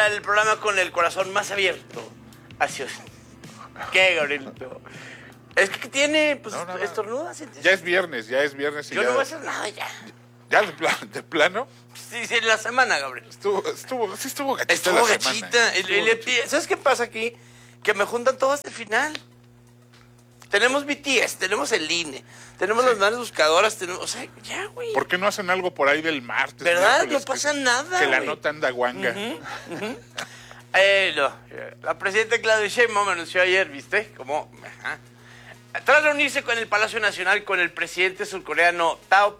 el programa con el corazón más abierto. Así es. ¿Qué, Gabrielito? Es que tiene, pues, No. estornudas. Ya es viernes. Y Yo no voy a hacer nada ya. ¿Ya de plano? Sí, en la semana, Gabriel. Estuvo gachita Estuvo la gachita. semana. ¿Sabes qué pasa aquí? Que me juntan todo hasta el final. Tenemos BTS, tenemos el INE, tenemos las madres buscadoras, o sea, ya, güey. ¿Por qué no hacen algo por ahí del martes? ¿Verdad? No pasa nada, Que la güey. nota anda guanga. No. La presidenta Claudia Sheinbaum anunció ayer, ¿viste? Como, tras reunirse con el Palacio Nacional con el presidente surcoreano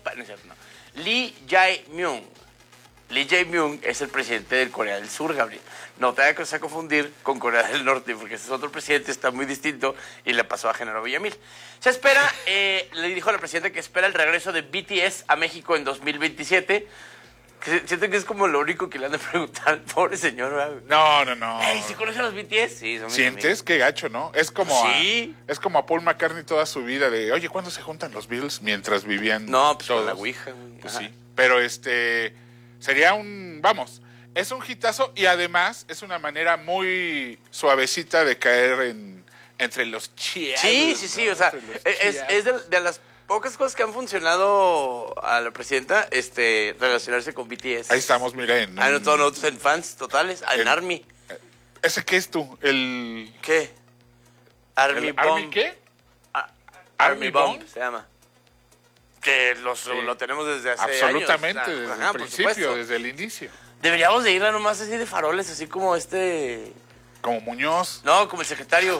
Lee Jae-myung. Lee Jae-myung es el presidente de Corea del Sur, Gabriel. No te vayas a confundir con Corea del Norte, porque ese es otro presidente, está muy distinto y le pasó a Genaro Villamil. Se espera, le dijo a la presidenta que espera el regreso de BTS a México en 2027. Siento que es como lo único que le han de preguntar al pobre señor. ¿Verdad? No. Ey, ¿sí conocen a los BTS? Sí, son mis ¿Sientes? amigos. Qué gacho, ¿no? Es como, Sí. es como a Paul McCartney toda su vida de, oye, ¿cuándo se juntan los Beatles? Mientras vivían No, pues todos. con la ouija, güey. Pues Ajá. sí. Pero sería es un hitazo y además es una manera muy suavecita de caer entre los chiados. Sí, ¿no? o sea, Entre los es chiados. de las pocas cosas que han funcionado a la presidenta, relacionarse con BTS. Ahí estamos, mira, Todos nosotros en fans totales, en Army. ¿Ese qué es tú? ¿El ¿Qué? Army Bomb. Army qué? Army Bomb Bomb se llama. Que lo tenemos desde hace absolutamente, años. desde Ajá, el por principio, supuesto. desde el inicio. Deberíamos de ir nomás así de faroles, así como Como Muñoz. No, como el secretario,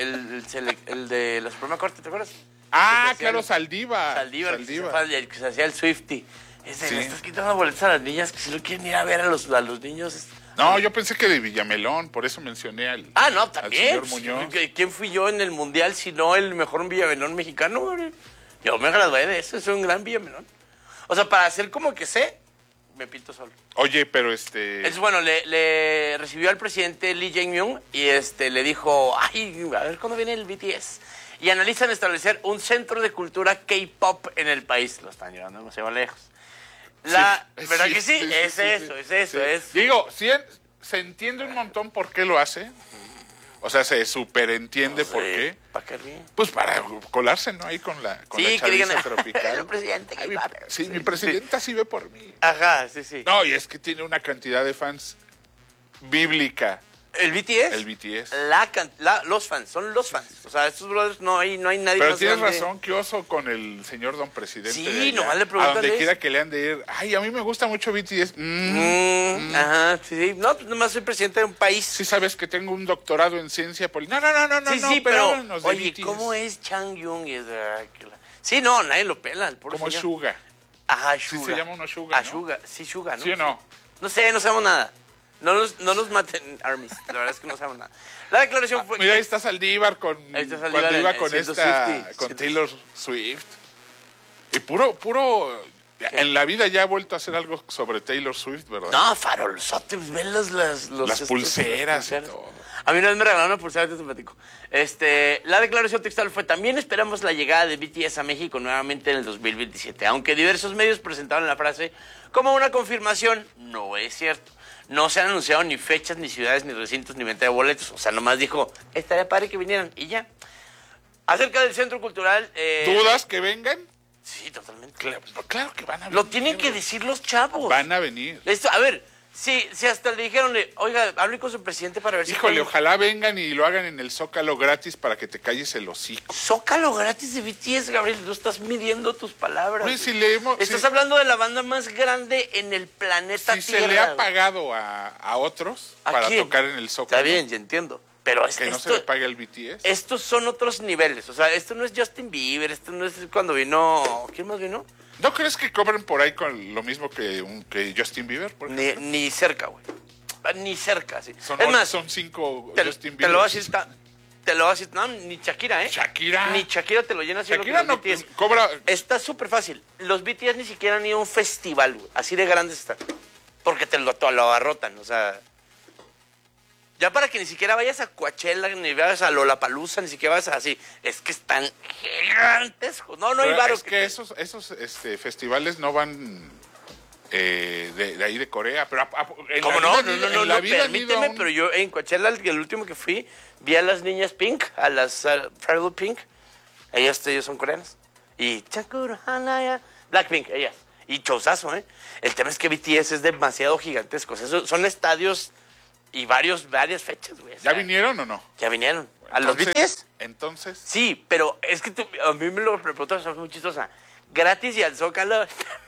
el de la Suprema Corte, ¿te acuerdas? Ah, Que se claro, hacía Saldívar. que se hacía el Swiftie. Sí. Le estás quitando boletas a las niñas que si no quieren ir a ver a los niños. No, yo pensé que de Villamelón, por eso mencioné al No, también. señor Muñoz. ¿Quién fui yo en el Mundial si no el mejor Villamelón mexicano, güey? Yo me gradué de eso, es un gran Villamelón. O sea, para hacer como que sé, me pinto solo. Oye, pero Entonces, bueno, le recibió al presidente Lee Jae-myung y le dijo, a ver cuándo viene el BTS. Y analizan establecer un centro de cultura K-pop en el país. Lo están llevando demasiado lejos. ¿Verdad que sí? Es eso. Digo, se entiende un montón por qué lo hace. O sea, se superentiende por qué. ¿Para qué ríe? Pues para colarse, ¿no? Ahí con la que digan, chaviza tropical. el presidente K-pop. Mi presidenta sí ve por mí. Ajá, sí. No, y es que tiene una cantidad de fans bíblica. ¿El BTS? El BTS. Los fans, son los fans. O sea, estos brothers no hay nadie Pero más tienes grande. razón, qué oso con el señor don presidente. Sí, de allá. nomás le A preguntan donde eso. quiera que le han de ir. Ay, a mí me gusta mucho BTS. Ajá, sí. No, pues nomás soy presidente de un país. Sí sabes que tengo un doctorado en ciencia política. No, Sí, pero háblanos de oye, BTS. ¿cómo es Changyun? Sí, no, nadie lo pela. El pobre Como señor. Suga. Ajá, Sí Suga. se llama uno Suga, ¿no? Suga, sí, Suga, ¿no? ¿Sí o no? No sé, no sabemos nada. No nos maten, armies. La verdad es que no sabemos nada. La declaración fue... Mira, ahí está Saldívar Ahí está Saldívar cuando iba en con Siendo esta, Swiftie. con Taylor Swift. Y puro, en la vida ya ha vuelto a hacer algo sobre Taylor Swift, ¿verdad? No, farolzote, ven las pulseras y todo. A mí una vez me regalaron una pulsera, te platico. La declaración textual fue: también esperamos la llegada de BTS a México nuevamente en el 2027. Aunque diversos medios presentaron la frase como una confirmación, no es cierto. No se han anunciado ni fechas, ni ciudades, ni recintos, ni venta de boletos. O sea, nomás dijo, estaría padre que vinieran y ya. Acerca del centro cultural... ¿Dudas que vengan? Sí, totalmente. Claro que van a venir. Lo tienen que decir los chavos. Van a venir. A ver, si hasta le dijeron, oiga, hable con su presidente para ver si... Híjole, ojalá vengan y lo hagan en el Zócalo gratis para que te calles el hocico. Zócalo gratis de BTS, Gabriel, no estás midiendo tus palabras. Oye, si leemos... Estás hablando de la banda más grande en el planeta Si Tierra. se le ha pagado a otros ¿A para quién? tocar en el Zócalo. Está bien, ya entiendo. Pero Que no se le pague el BTS. Estos son otros niveles. O sea, esto no es Justin Bieber, esto no es cuando vino... ¿Quién más vino? ¿No crees que cobren por ahí con lo mismo que Justin Bieber? Por ejemplo? Ni cerca, güey. Ni cerca, sí. Son 5 Te Justin Bieber. lo voy a decir, no, ni Shakira, ¿eh? Shakira. Ni Shakira te lo llena así. Shakira lo que no los BTS. cobra... Está súper fácil. Los BTS ni siquiera han ido a un festival, güey. Así de grandes están. Porque te lo abarrotan, o sea... Ya para que ni siquiera vayas a Coachella, ni vayas a Lollapalooza, ni siquiera vayas así. Es que están gigantes. No hay Pero varo. es que esos festivales no van de ahí de Corea. Pero ¿Cómo no? No, permíteme, pero yo en Coachella, el último que fui, vi a las niñas Pink, a las Travel Pink. Ellos son coreanas. Y Blackpink, ellas. Y showzazo, ¿eh? El tema es que BTS es demasiado gigantesco. O sea, son estadios y varias fechas, güey. O sea, ¿Ya vinieron o no? Ya vinieron. ¿A los BTS? Entonces. Sí, pero es que a mí me lo preguntas, es muy chistosa. Gratis y al Zócalo.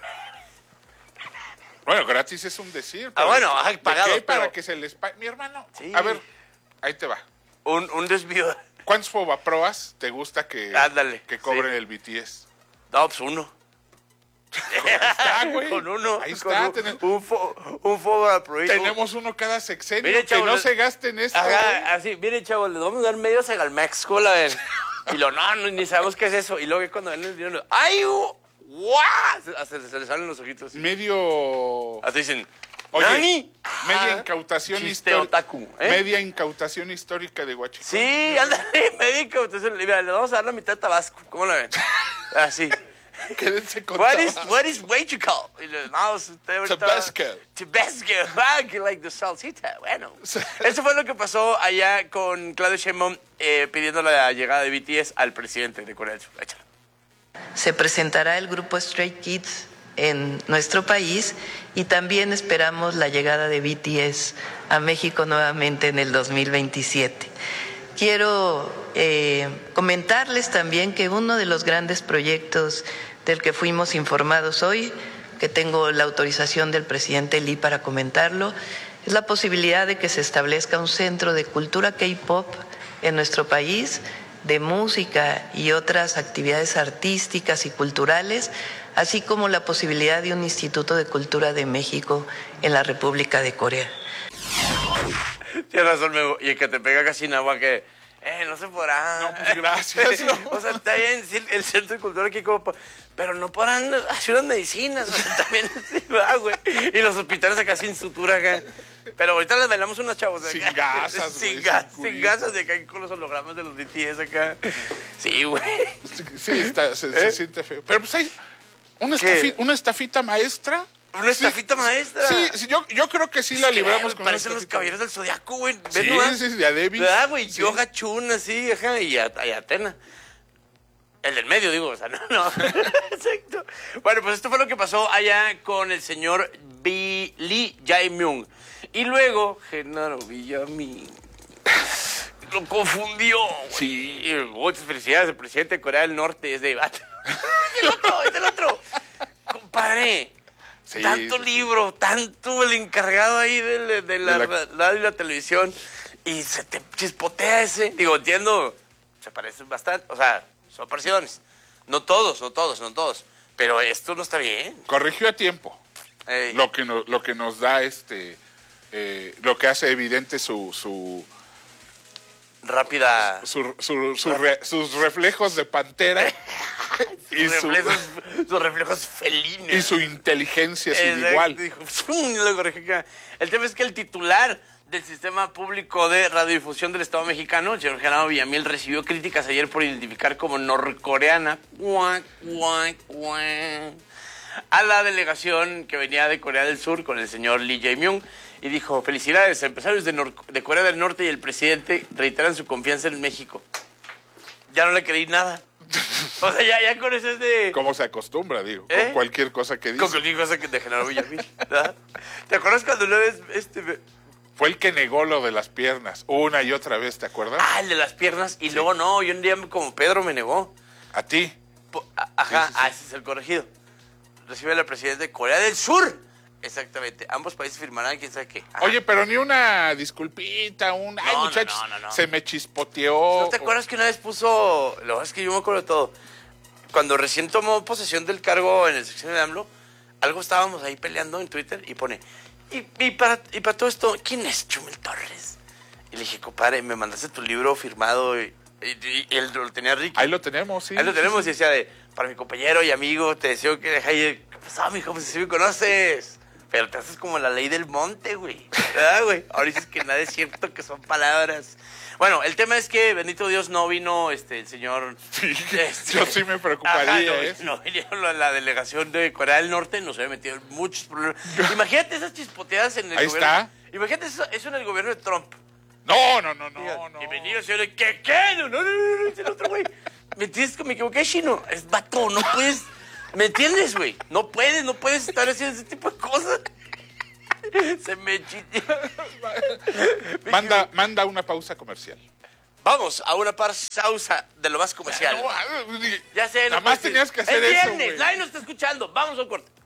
Bueno, gratis es un decir. Bueno, pagado. ¿Qué? Para que se les pague. Mi hermano. Sí. A ver, ahí te va. Un desvío. ¿Cuántos Fobaproas te gusta que cobren el BTS? No, pues uno. Ahí está, güey. Con uno. Ahí está. Un Fobaproa. Tenemos uno cada sexenio. Mire, chavo, que no se gasten esto. Ajá, así, mire, chavo, le vamos a dar medio Segalmex, cola, ver. Y no, ni sabemos qué es eso. Y luego cuando ven el dinero, ¡ay, ¡guau! Se les salen los ojitos. Medio... Así dicen, oye, ¿Nani? media incautación histórica. Media incautación histórica de Huachicol. Sí, ándale, media incautación. Mira, le vamos a dar la mitad de Tabasco. ¿Cómo la ven? Así. Quédense con What Tabasco. is Huachicol? No, usted ahorita... Tabasco. Like the salsita. Bueno. Eso fue lo que pasó allá con Claudia Sheinbaum pidiendo la llegada de BTS al presidente de Corea del Sur. Échale. Se presentará el grupo Stray Kids en nuestro país y también esperamos la llegada de BTS a México nuevamente en el 2027. Quiero comentarles también que uno de los grandes proyectos del que fuimos informados hoy, que tengo la autorización del presidente Lee para comentarlo, es la posibilidad de que se establezca un centro de cultura K-pop en nuestro país, de música y otras actividades artísticas y culturales, así como la posibilidad de un Instituto de Cultura de México en la República de Corea. Tienes razón, Memo. Y el que te pega casi en agua que... no se podrá. No, pues gracias. No. O sea, está bien el Centro de Cultura aquí como... Pero no podrán hacer unas medicinas. O sea, también güey. Y los hospitales acá sin sutura acá. Pero ahorita les bailamos unos chavos de acá. Sin gasas, sin gasas de acá con los hologramas de los BTS acá. Sí, güey. Sí, se siente feo. Pero pues hay una estafita maestra. ¿Una estafita maestra? Sí, yo creo que sí la libramos con parecen los caballeros del Zodiaco, güey. Sí, de a Davis. ¿Verdad, güey? Sí. Yoga Chun, así, ajá, y Atena. El del medio, digo, o sea, no. Exacto. Bueno, pues esto fue lo que pasó allá con el señor Lee Jae-myung. Y luego, Genaro Villamil lo confundió. Sí. Y, muchas felicidades, el presidente de Corea del Norte es de... es el otro. Compadre. Sí, tanto libro, tanto el encargado ahí de la radio y la televisión. Y se te chispotea ese. Digo, entiendo, se parecen bastante. O sea, son parecidones. No todos. Pero esto no está bien. Corrigió a tiempo. Lo que nos da lo que hace evidente su rápida... sus reflejos de pantera. sus reflejos felinos. Y su inteligencia sin igual. El tema es que el titular del Sistema Público de Radiodifusión del Estado Mexicano, el señor Genaro Villamil, recibió críticas ayer por identificar como norcoreana a la delegación que venía de Corea del Sur con el señor Lee Jae-myung y dijo: felicidades, empresarios de Corea del Norte y el presidente reiteran su confianza en México. Ya no le creí nada. O sea, ya con eso es de... Como se acostumbra, digo, con cualquier cosa que dice. Con cualquier cosa que de Genaro Villamil, ¿verdad? ¿Te acuerdas cuando una vez Fue el que negó lo de las piernas una y otra vez, ¿te acuerdas? Ah, el de las piernas. Y luego no, yo un día como Pedro me negó. ¿A ti? Ajá, sí. Ese es el corregido. Recibe la presidenta de Corea del Sur. Exactamente. Ambos países firmarán quién sabe qué. Ajá. Oye, pero ni una disculpita, ay, muchachos, no. se me chispoteó. ¿No te acuerdas que una vez puso... Lo verdad es que yo me acuerdo de todo. Cuando recién tomó posesión del cargo en el sección de AMLO, algo estábamos ahí peleando en Twitter y pone... Y para todo esto, ¿quién es Chumel Torres? Y le dije, compadre, me mandaste tu libro firmado y él lo tenía Ricky. Ahí lo tenemos, sí. Ahí lo tenemos y decía para mi compañero y amigo, te deseo que... ¿Qué pasó, mijo? Pues si me conoces. Pero te haces como la ley del monte, güey. ¿Verdad, güey? Ahora dices que nada es cierto, que son palabras. Bueno, el tema es que, bendito Dios, no vino el señor... Sí, yo sí me preocuparía. No vinieron la delegación de Corea del Norte, nos había metido en muchos problemas. Imagínate esas chispoteadas en el Ahí gobierno. está. Imagínate eso en el gobierno de Trump. No. Bienvenido, señor. ¿Qué? No, es el otro, güey. ¿Me entiendes que me equivoqué, chino? Es vato, no puedes... ¿Me entiendes, güey? No puedes estar haciendo ese tipo de cosas. Se me chiteó. Manda una pausa comercial. Vamos a una pausa de lo más comercial. No, Ya sé. nada más tenías que hacer eso, viernes, güey. nadie nos está escuchando. Vamos a un corte.